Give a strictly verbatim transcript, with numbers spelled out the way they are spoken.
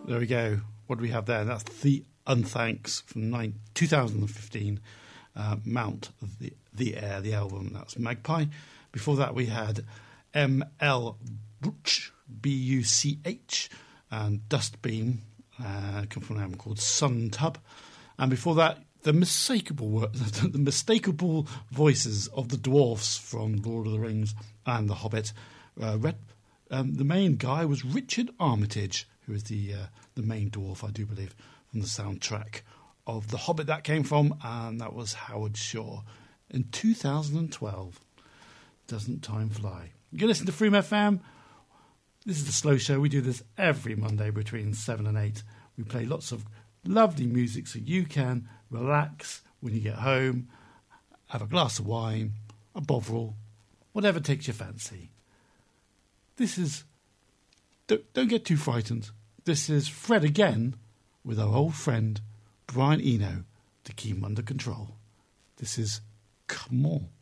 There we go. What do we have there? That's The Unthanks from nine, twenty fifteen. Uh, Mount the, the Air, the album. That's Magpie. Before that, we had M L Buch, B U C H, and Dustbeam, uh, come from an album called Sun Tub. And before that, the mistakable, the mistakable voices of the dwarfs from Lord of the Rings and The Hobbit. Uh, Red, um, the main guy was Richard Armitage, who is the uh, the main dwarf, I do believe, from the soundtrack of The Hobbit that came from, and that was Howard Shore in two thousand twelve. Doesn't time fly? You can listen to Freem F M. This is the Slow Show. We do this every Monday between seven and eight. We play lots of lovely music so you can relax when you get home, have a glass of wine, a bovril, whatever takes your fancy. This is... Don't, don't get too frightened. This is Fred again with our old friend Brian Eno to keep him under control. This is Come On.